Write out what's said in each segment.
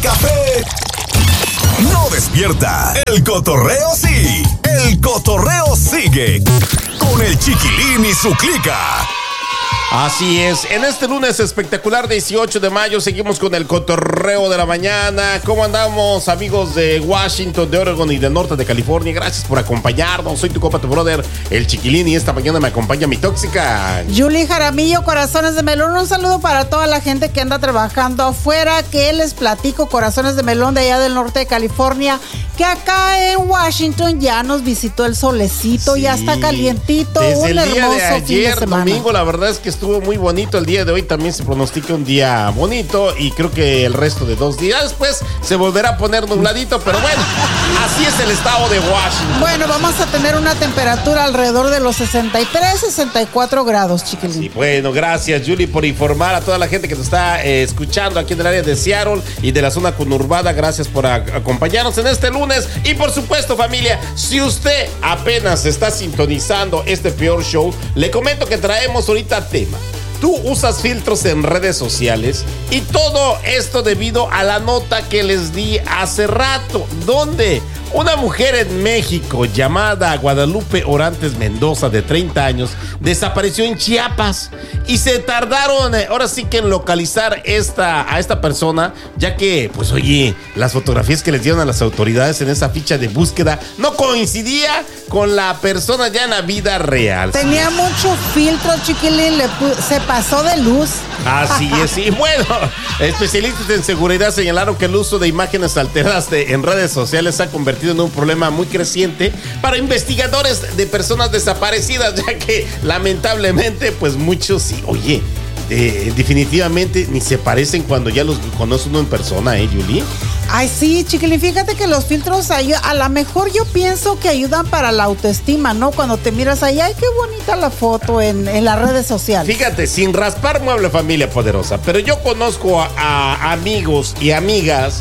café no despierta. El cotorreo sí. El cotorreo sigue. Con el Chiquilín y su clica. Así es, en este lunes espectacular 18 de mayo seguimos con el cotorreo de la mañana. ¿Cómo andamos, amigos de Washington, de Oregon y del norte de California? Gracias por acompañarnos, soy tu compa, tu brother, el Chiquilín, y esta mañana me acompaña mi tóxica Julie Jaramillo, corazones de melón. Un saludo para toda la gente que anda trabajando afuera, que les platico, corazones de melón de allá del norte de California, que acá en Washington ya nos visitó el solecito, sí, ya está calientito. Desde un el día hermoso de ayer, fin de semana. domingo, la verdad es que estuvo muy bonito. El día de hoy también se pronostica un día bonito y creo que el resto de 2 días después se volverá a poner nubladito, pero bueno, así es el estado de Washington. Bueno, vamos a tener una temperatura alrededor de los 63, 64 grados, Chiquilín. Sí, bueno, gracias, Julie, por informar a toda la gente que nos está escuchando aquí en el área de Seattle y de la zona conurbada. Gracias por acompañarnos en este lunes. Y por supuesto, familia, si usted apenas está sintonizando este peor show, le comento que traemos ahorita tema. Tú usas filtros en redes sociales y todo esto debido a la nota que les di hace rato, donde una mujer en México llamada Guadalupe Orantes Mendoza, de 30 años, desapareció en Chiapas y se tardaron ahora sí que en localizar a esta persona, ya que, pues oye, las fotografías que les dieron a las autoridades en esa ficha de búsqueda no coincidía con la persona ya en la vida real. Tenía mucho filtro, Chiquilín, se pasó de luz. Así es, y bueno, especialistas en seguridad señalaron que el uso de imágenes alteradas en redes sociales se ha convertido en un problema muy creciente para investigadores de personas desaparecidas, ya que lamentablemente pues muchos sí, oye, definitivamente ni se parecen cuando ya los conoce uno en persona, Julie. Ay, sí, Chiquilín, fíjate que los filtros ayudan, a lo mejor yo pienso que ayudan para la autoestima, ¿no? Cuando te miras ahí, ay, qué bonita la foto en las redes sociales. Fíjate, sin raspar mueble, familia poderosa, pero yo conozco a amigos y amigas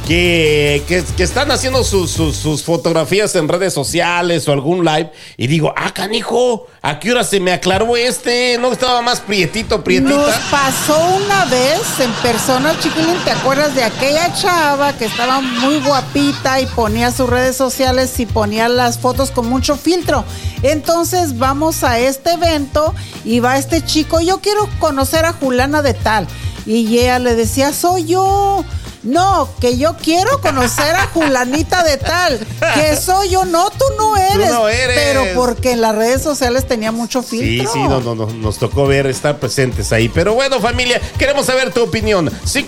que están haciendo sus fotografías en redes sociales o algún live y digo, canijo, ¿a qué hora se me aclaró ¿No estaba más prietita? Nos pasó una vez en persona, Chiquilín, ¿te acuerdas de aquella chava que estaba muy guapita y ponía sus redes sociales y ponía las fotos con mucho filtro? Entonces vamos a este evento y va este chico, yo quiero conocer a Juliana de tal, y ella le decía, soy yo. No, que yo quiero conocer a Julanita de tal, que soy yo. No, tú no eres. Tú no eres. Pero porque en las redes sociales tenía mucho filtro. Sí, no, nos tocó estar presentes ahí. Pero bueno, familia, queremos saber tu opinión.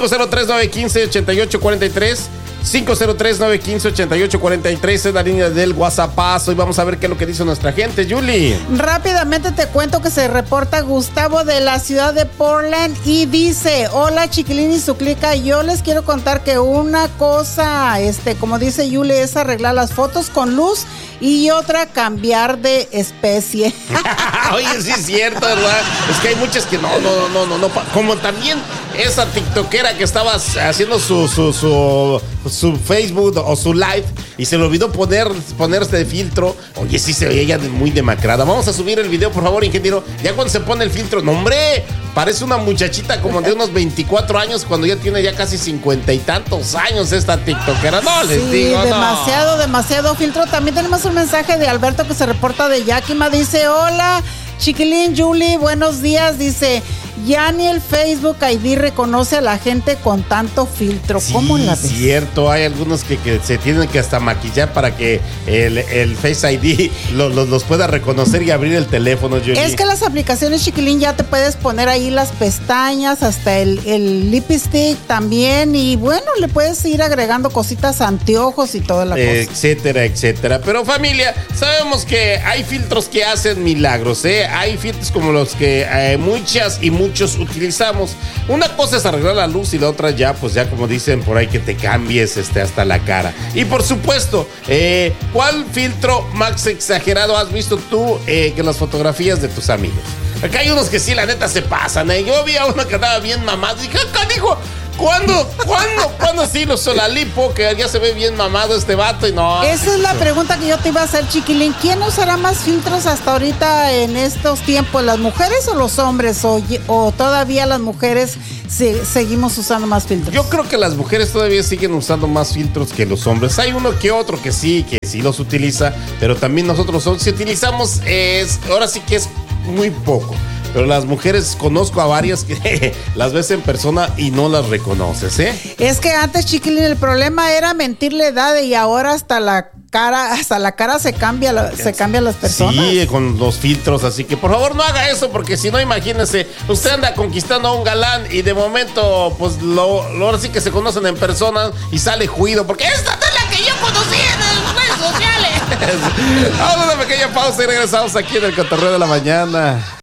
503-915-8843. 503-915-8843 es la línea del WhatsApp. Hoy vamos a ver qué es lo que dice nuestra gente, Julie. Rápidamente te cuento que se reporta Gustavo de la ciudad de Portland y dice: hola, Chiquilín y su clica, yo les quiero contar que una cosa, como dice Julie, es arreglar las fotos con luz y otra cambiar de especie. Oye, sí es cierto, ¿verdad? Es que hay muchas que no, como también esa tiktokera que estaba haciendo su Facebook o su live y se le olvidó ponerse de filtro. Oye, sí se veía ella muy demacrada. Vamos a subir el video, por favor, ingeniero. Ya cuando se pone el filtro, no, hombre, parece una muchachita como de unos 24 años cuando ya tiene ya casi 50 y tantos años esta tiktokera. No, les digo, demasiado filtro. También tenemos un mensaje de Alberto que se reporta de Yakima. Dice: hola, Chiquilín, Julie, buenos días. Dice: ya ni el Facebook ID reconoce a la gente con tanto filtro. Sí, ¿Cómo la ves? Cierto, hay algunos que se tienen que hasta maquillar para que el Face ID los pueda reconocer y abrir el teléfono, Julie. Es que las aplicaciones, Chiquilín, ya te puedes poner ahí las pestañas, hasta el lipstick también, y bueno, le puedes ir agregando cositas, anteojos y toda la cosa. Etcétera. Pero familia, sabemos que hay filtros que hacen milagros, Hay filtros como los que muchas y muchos utilizamos. Una cosa es arreglar la luz y la otra ya, pues ya como dicen por ahí, que te cambies hasta la cara. Y por supuesto, ¿cuál filtro más exagerado has visto tú que las fotografías de tus amigos? Acá hay unos que sí, la neta, se pasan, Yo vi a uno que andaba bien mamado y dije, canijo, ¿Cuándo sí lo hizo la lipo, que ya se ve bien mamado este vato y no. Esa es la pregunta que yo te iba a hacer, Chiquilín. ¿Quién usará más filtros hasta ahorita en estos tiempos? ¿Las mujeres o los hombres? ¿O todavía las mujeres seguimos usando más filtros? Yo creo que las mujeres todavía siguen usando más filtros que los hombres. Hay uno que otro que sí los utiliza, pero también nosotros si utilizamos, ahora sí que es muy poco. Pero las mujeres, conozco a varias que las ves en persona y no las reconoces, ¿eh? Es que antes, Chiquilín, el problema era mentir la edad y ahora hasta la cara se cambia las personas. Sí, con los filtros, así que por favor no haga eso, porque si no, imagínese, usted anda conquistando a un galán y de momento, pues ahora sí que se conocen en persona y sale juido, porque esta es la que yo conocí en las redes sociales. Vamos a una pequeña pausa y regresamos aquí en el Cotorreo de la Mañana.